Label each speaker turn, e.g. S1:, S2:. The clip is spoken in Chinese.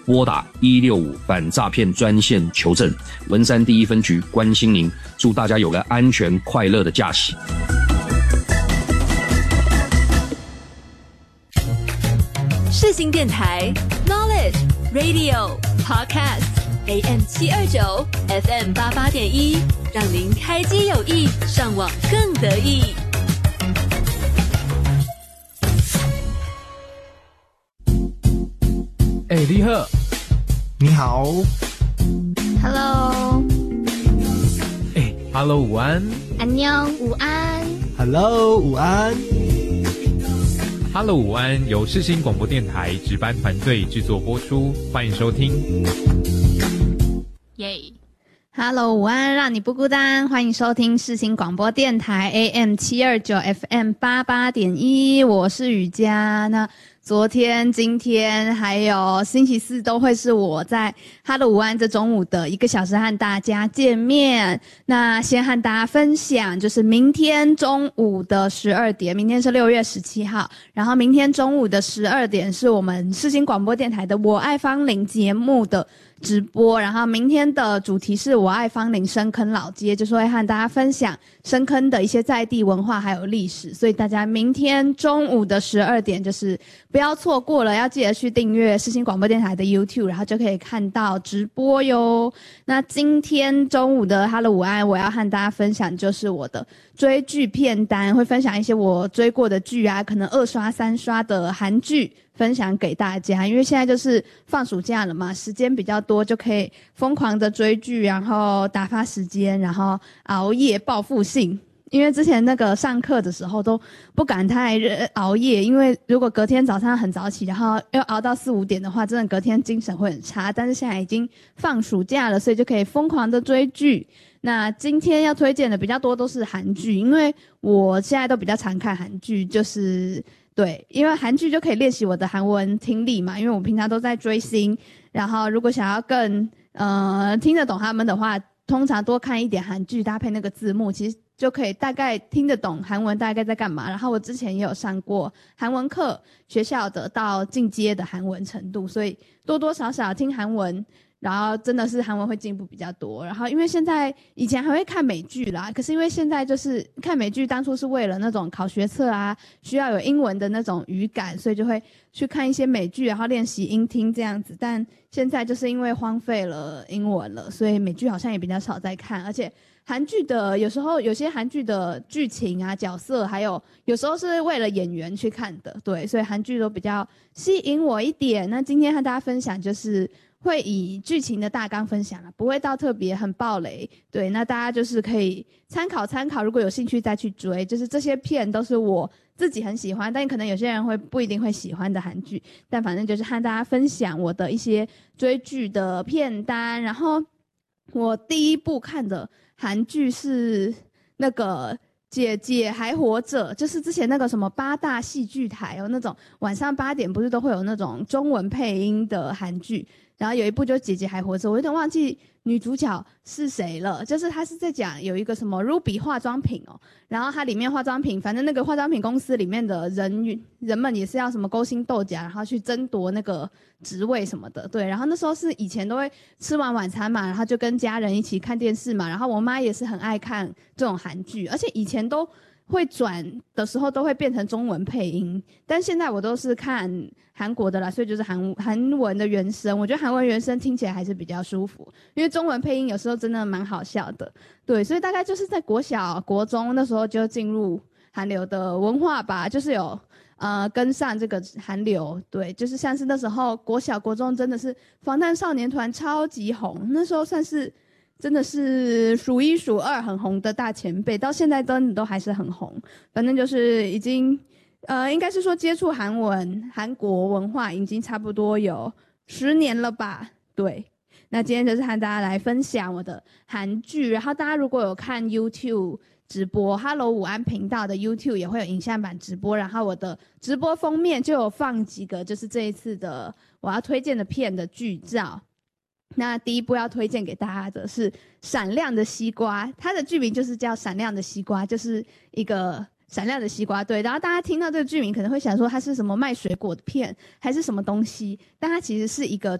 S1: 拨打165反诈骗专线求证。文山第一分局关心您，祝大家有个安全快乐的假期。
S2: 世新电台 Knowledge Radio Podcast AM 729 FM 88.1，让您开机有益，上网更得意。
S3: 李贺，
S4: 你好。
S5: Hello。
S3: Hello， 午安。
S5: 안녕，午安。
S4: Hello， 午安。
S3: Hello， 午安，由世新广播电台值班团队制作播出，欢迎收听。
S5: 耶。Hello， 午安，让你不孤单，欢迎收听世新广播电台 AM 729 FM 88.1，我是雨佳。那昨天、今天还有星期四都会是我在Hello午安这中午的1个小时和大家见面。那先和大家分享，就是明天中午的12点，明天是6月17号，然后明天中午的12点是我们世新广播电台的我爱芳邻节目的直播，然后明天的主题是我爱芳邻深坑老街，就是会和大家分享深坑的一些在地文化还有历史，所以大家明天中午的12点就是不要错过了，要记得去订阅世新广播电台的 YouTube， 然后就可以看到直播哟。那今天中午的 Hello 午安，我要和大家分享就是我的追剧片单，会分享一些我追过的剧啊，可能2刷3刷的韩剧分享给大家，因为现在就是放暑假了嘛，时间比较多，就可以疯狂的追剧，然后打发时间，然后熬夜报复性。因为之前那个上课的时候都不敢太熬夜，因为如果隔天早上很早起，然后要熬到4、5点的话，真的隔天精神会很差。但是现在已经放暑假了，所以就可以疯狂的追剧。那今天要推荐的比较多都是韩剧，因为我现在都比较常看韩剧，就是对，因为韩剧就可以练习我的韩文听力嘛，因为我平常都在追星，然后如果想要更听得懂他们的话，通常多看一点韩剧搭配那个字幕，其实就可以大概听得懂韩文大概在干嘛。然后我之前也有上过韩文课，学校的到进阶的韩文程度，所以多多少少听韩文，然后真的是韩文会进步比较多。然后因为以前还会看美剧啦，可是因为现在就是看美剧当初是为了那种考学测啊，需要有英文的那种语感，所以就会去看一些美剧，然后练习英听这样子。但现在就是因为荒废了英文了，所以美剧好像也比较少在看，而且韩剧的有时候有些韩剧的剧情啊、角色，还有时候是为了演员去看的，对，所以韩剧都比较吸引我一点。那今天和大家分享就是会以剧情的大纲分享啦，不会到特别很爆雷，对，那大家就是可以参考参考，如果有兴趣再去追，就是这些片都是我自己很喜欢，但可能有些人不一定会喜欢的韩剧，但反正就是和大家分享我的一些追剧的片单。然后我第一部看的韩剧是那个姐姐还活着，就是之前那个什么8大戏剧台有那种晚上8点不是都会有那种中文配音的韩剧，然后有一部就是姐姐还活着，我有点忘记女主角是谁了，就是她是在讲有一个什么 Ruby 化妆品哦，然后它里面化妆品，反正那个化妆品公司里面的人们也是要什么勾心斗角，然后去争夺那个职位什么的，对，然后那时候是以前都会吃完晚餐嘛，然后就跟家人一起看电视嘛，然后我妈也是很爱看这种韩剧，而且以前都会转的时候都会变成中文配音，但现在我都是看韩国的啦，所以就是韩文的原声，我觉得韩文原声听起来还是比较舒服，因为中文配音有时候真的蛮好笑的，对，所以大概就是在国小、国中那时候就进入韩流的文化吧，就是有跟上这个韩流，对，就是像是那时候国小、国中真的是防弹少年团超级红，那时候算是真的是数1数2很红的大前辈，到现在都还是很红。反正就是已经应该是说接触韩国文化已经差不多有10年了吧，对。那今天就是和大家来分享我的韩剧，然后大家如果有看 YouTube 直播 Hello 午安频道的 YouTube 也会有影像版直播，然后我的直播封面就有放几个就是这一次的我要推荐的片的剧照。那第一部要推荐给大家的是闪亮的西瓜，它的剧名就是叫闪亮的西瓜，就是一个闪亮的西瓜，对，然后大家听到这个剧名可能会想说它是什么卖水果的片还是什么东西，但它其实是一个